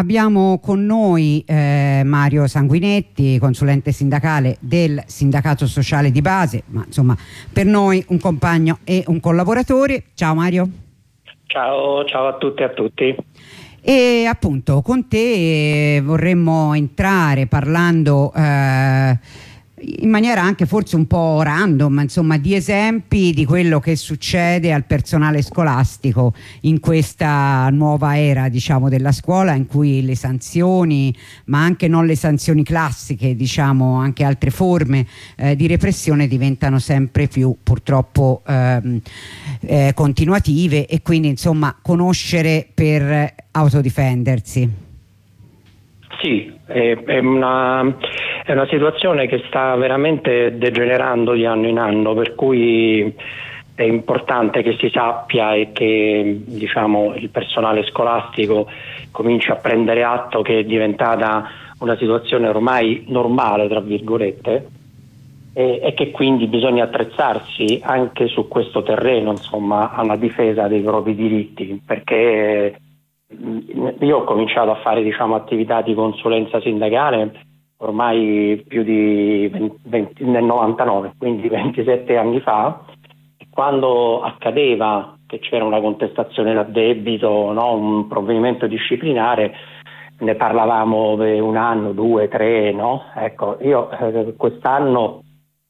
abbiamo con noi Mario Sanguinetti, consulente sindacale del Sindacato Sociale di Base, ma insomma per noi un compagno e un collaboratore. Ciao Mario. Ciao a tutte e a tutti. E appunto con te vorremmo entrare parlando in maniera anche forse un po' random, insomma, di esempi di quello che succede al personale scolastico in questa nuova era, diciamo, della scuola, in cui le sanzioni, ma anche non le sanzioni classiche, diciamo, anche altre forme di repressione diventano sempre più purtroppo continuative, e quindi insomma conoscere per autodifendersi. Sì, è una situazione che sta veramente degenerando di anno in anno, per cui è importante che si sappia e che, diciamo, il personale scolastico cominci a prendere atto che è diventata una situazione ormai normale, tra virgolette, e che quindi bisogna attrezzarsi anche su questo terreno, insomma, alla difesa dei propri diritti, perché io ho cominciato a fare, diciamo, attività di consulenza sindacale ormai più di 20 nel 99, quindi 27 anni fa, e quando accadeva che c'era una contestazione da debito, no, un provvedimento disciplinare, ne parlavamo per un anno, 2, 3, no? Ecco, io quest'anno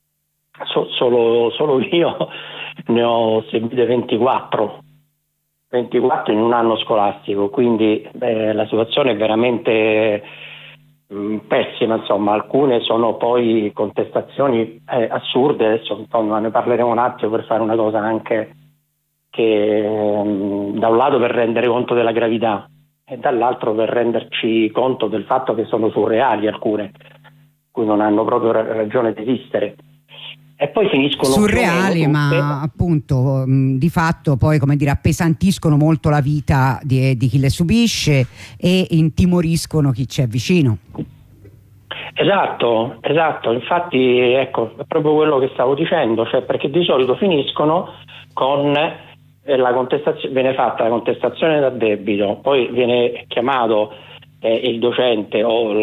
solo io ne ho seguite 24 in un anno scolastico, quindi la situazione è veramente pessima, insomma. Alcune sono poi contestazioni assurde, adesso insomma, ne parleremo un attimo, per fare una cosa anche che da un lato per rendere conto della gravità e dall'altro per renderci conto del fatto che sono surreali alcune, cui non hanno proprio ragione di esistere. E poi finiscono surreali, ma appunto di fatto poi, come dire, appesantiscono molto la vita di chi le subisce e intimoriscono chi c'è vicino. Esatto, infatti ecco, è proprio quello che stavo dicendo, cioè, perché di solito finiscono con la contestazione, viene fatta la contestazione da debito, poi viene chiamato il docente o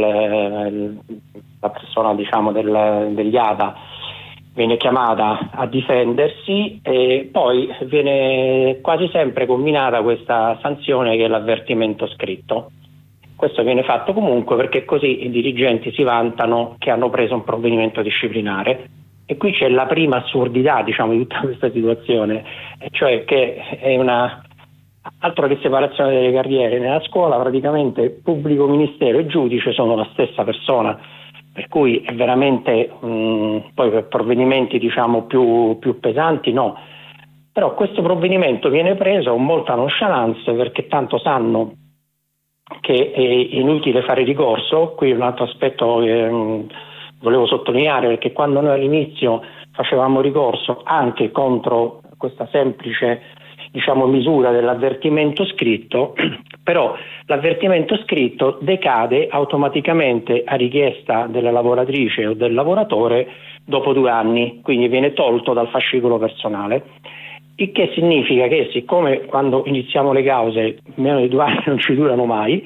la persona, diciamo, degli ATA, viene chiamata a difendersi, e poi viene quasi sempre combinata questa sanzione che è l'avvertimento scritto. Questo viene fatto comunque perché così i dirigenti si vantano che hanno preso un provvedimento disciplinare, e qui c'è la prima assurdità, diciamo, di tutta questa situazione, e cioè che è altro che separazione delle carriere. Nella scuola praticamente pubblico ministero e giudice sono la stessa persona, per cui è veramente poi per provvedimenti, diciamo, più pesanti no, però questo provvedimento viene preso con molta nonchalance, perché tanto sanno che è inutile fare ricorso. Qui un altro aspetto che volevo sottolineare, perché quando noi all'inizio facevamo ricorso anche contro questa semplice, diciamo, misura dell'avvertimento scritto, però l'avvertimento scritto decade automaticamente a richiesta della lavoratrice o del lavoratore dopo 2 anni, quindi viene tolto dal fascicolo personale, il che significa che, siccome quando iniziamo le cause meno di 2 anni non ci durano mai,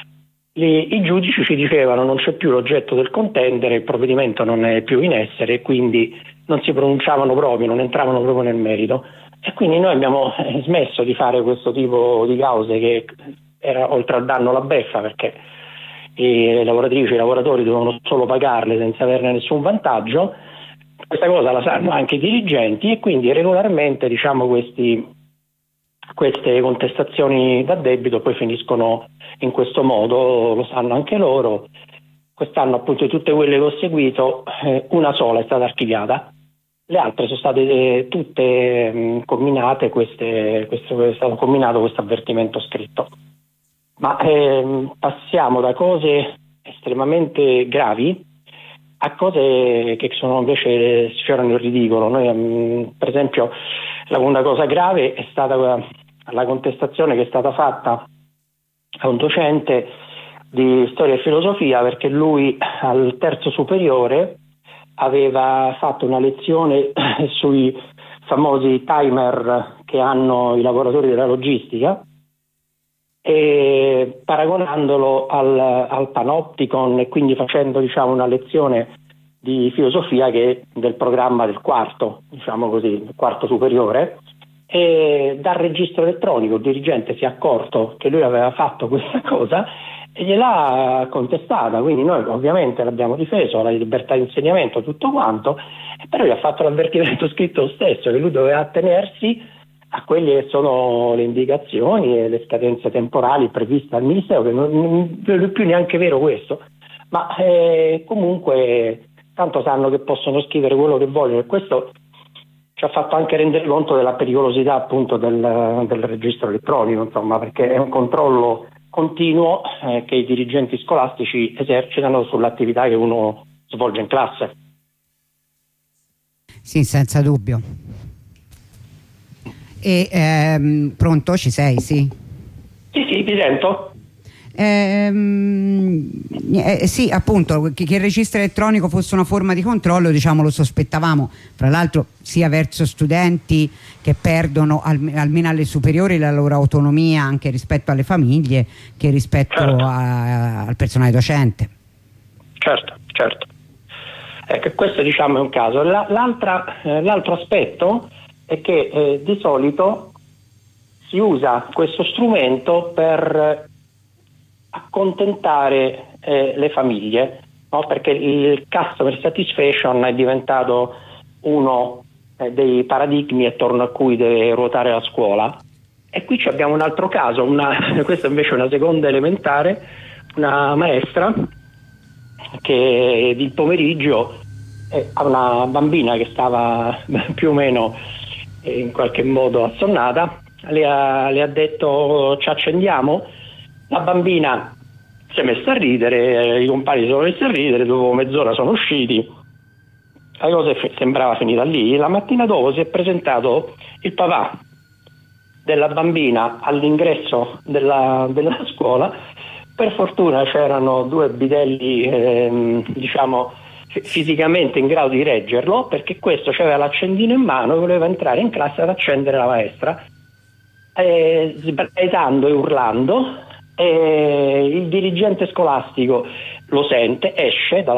i giudici ci dicevano non c'è più l'oggetto del contendere, il provvedimento non è più in essere, e quindi non si pronunciavano proprio, non entravano proprio nel merito. E quindi noi abbiamo smesso di fare questo tipo di cause, che era oltre al danno la beffa, perché le lavoratrici e i lavoratori dovevano solo pagarle senza averne nessun vantaggio. Questa cosa la sanno anche i dirigenti, e quindi regolarmente, diciamo, queste contestazioni da debito poi finiscono in questo modo, lo sanno anche loro. Quest'anno, appunto, tutte quelle che ho seguito, una sola è stata archiviata, le altre sono state tutte comminate, è stato comminato questo avvertimento scritto. Ma passiamo da cose estremamente gravi a cose che sono invece sfiorano il ridicolo. Noi, per esempio, la seconda cosa grave è stata la contestazione che è stata fatta a un docente di storia e filosofia, perché lui al terzo superiore aveva fatto una lezione sui famosi timer che hanno i lavoratori della logistica, e paragonandolo al Panopticon e quindi facendo, diciamo, una lezione di filosofia che è del programma del quarto, diciamo così, il quarto superiore, e dal registro elettronico il dirigente si è accorto che lui aveva fatto questa cosa e gliel'ha contestata, quindi noi ovviamente l'abbiamo difeso, la libertà di insegnamento, tutto quanto, però gli ha fatto l'avvertimento scritto lo stesso, che lui doveva attenersi a quelle che sono le indicazioni e le scadenze temporali previste dal Ministero, che non è più neanche vero questo, ma comunque tanto sanno che possono scrivere quello che vogliono, e questo ci ha fatto anche rendere conto della pericolosità appunto del registro elettronico, insomma, perché è un controllo continuo che i dirigenti scolastici esercitano sull'attività che uno svolge in classe. Sì, senza dubbio. E pronto? Ci sei? Sì. Sì, ti sento. Sì, appunto, che il registro elettronico fosse una forma di controllo, diciamo, lo sospettavamo, fra l'altro sia verso studenti che perdono almeno alle superiori la loro autonomia anche rispetto alle famiglie, che rispetto al personale docente. Certo. Ecco, questo, diciamo, è un caso. L'altro aspetto è che di solito si usa questo strumento per accontentare le famiglie, no? Perché il customer satisfaction è diventato uno dei paradigmi attorno a cui deve ruotare la scuola, e qui abbiamo un altro caso, questa invece è una seconda elementare, una maestra che il pomeriggio ha una bambina che stava più o meno in qualche modo assonnata, le ha detto ci accendiamo. La bambina si è messa a ridere, i compagni si sono messi a ridere, dopo mezz'ora sono usciti, la cosa sembrava finita lì. La mattina dopo si è presentato il papà della bambina all'ingresso della scuola. Per fortuna c'erano due bidelli diciamo fisicamente in grado di reggerlo, perché questo aveva l'accendino in mano e voleva entrare in classe ad accendere la maestra, sbraitando e urlando. Il dirigente scolastico lo sente, esce dalla